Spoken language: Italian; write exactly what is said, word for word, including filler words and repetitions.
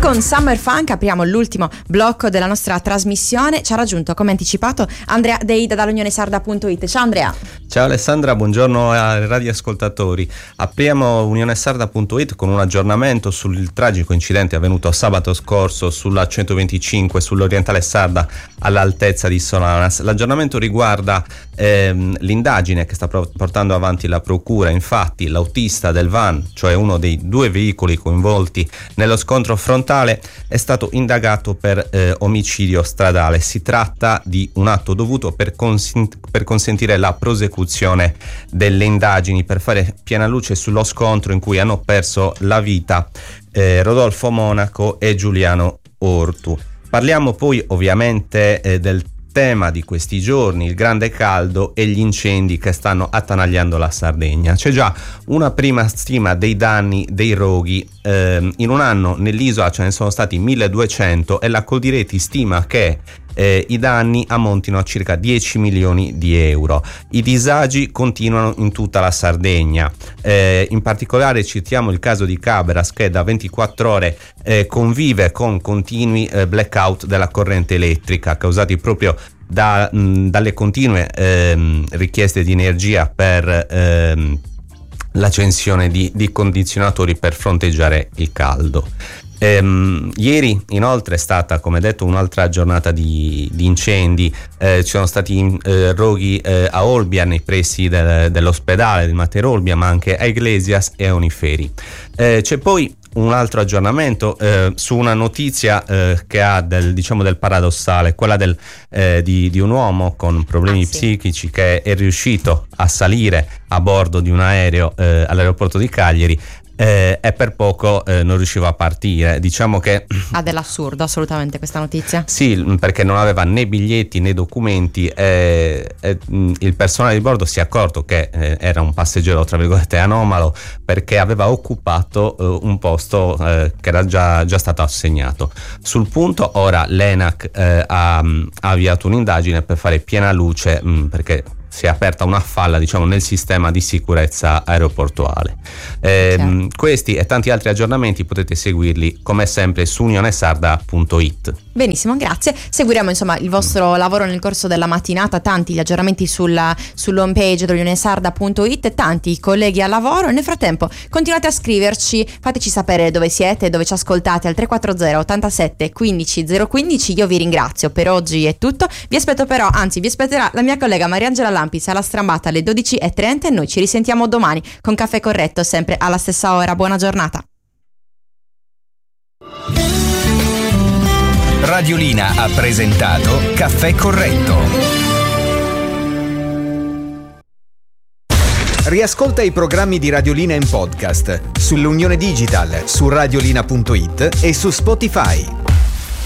con Summer Funk apriamo l'ultimo blocco della nostra trasmissione. Ci ha raggiunto, come anticipato, Andrea Deida dall'Unione Sarda punto it. Ciao Andrea. Ciao Alessandra, buongiorno ai radioascoltatori. Apriamo Unione Sarda punto it con un aggiornamento sul tragico incidente avvenuto sabato scorso sulla centoventicinque sull'Orientale Sarda all'altezza di Solanas. L'aggiornamento riguarda ehm, l'indagine che sta portando avanti la procura. Infatti l'autista del van, cioè uno dei due veicoli coinvolti nello scontro frontale, è stato indagato per eh, omicidio stradale. Si tratta di un atto dovuto per, consent- per consentire la prosecuzione delle indagini, per fare piena luce sullo scontro in cui hanno perso la vita eh, Rodolfo Monaco e Giuliano Ortu. Parliamo poi ovviamente eh, del tema di questi giorni, il grande caldo e gli incendi che stanno attanagliando la Sardegna. C'è già una prima stima dei danni dei roghi. Eh, in un anno nell'isola ce ne sono stati milleduecento e la Coldiretti stima che eh, i danni ammontino a circa dieci milioni di euro. I disagi continuano in tutta la Sardegna. Eh, in particolare citiamo il caso di Cabras, che da ventiquattro ore eh, convive con continui eh, blackout della corrente elettrica causati proprio da, mh, dalle continue ehm, richieste di energia per ehm, l'accensione di, di condizionatori per fronteggiare il caldo. Ehm, ieri inoltre è stata, come detto, un'altra giornata di, di incendi. Eh, ci sono stati eh, roghi eh, a Olbia, nei pressi del, dell'ospedale di Mater Olbia, ma anche a Iglesias e a Oniferi. Eh, c'è poi un altro aggiornamento eh, su una notizia eh, che ha del, diciamo del paradossale, quella del, eh, di, di un uomo con problemi ah, sì. psichici che è riuscito a salire a bordo di un aereo eh, all'aeroporto di Cagliari eh, e per poco eh, non riusciva a partire. Diciamo che ha dell'assurdo assolutamente questa notizia. Sì, perché non aveva né biglietti né documenti e, e il personale di bordo si è accorto che eh, era un passeggero tra virgolette anomalo, perché aveva occupato eh, un posto eh, che era già, già stato assegnato. Sul punto ora l'ENAC eh, ha, ha avviato un'indagine per fare piena luce, mh, perché si è aperta una falla, diciamo, nel sistema di sicurezza aeroportuale. Eh, questi e tanti altri aggiornamenti potete seguirli come sempre su unione sarda punto it. Benissimo, grazie. Seguiremo insomma il vostro lavoro nel corso della mattinata, tanti gli aggiornamenti sulla, sull'home page dell'unione sarda punto it, tanti colleghi al lavoro. Nel frattempo continuate a scriverci, fateci sapere dove siete, dove ci ascoltate al tre quattro zero ottantasette quindici zero quindici. Io vi ringrazio, per oggi è tutto. Vi aspetto però, anzi vi aspetterà la mia collega Mariangela Lampis alla Strambata alle dodici e trenta e noi ci risentiamo domani con Caffè Corretto, sempre alla stessa ora. Buona giornata. Radiolina ha presentato Caffè Corretto. Riascolta i programmi di Radiolina in podcast sull'Unione Digital, su radiolina punto it e su Spotify.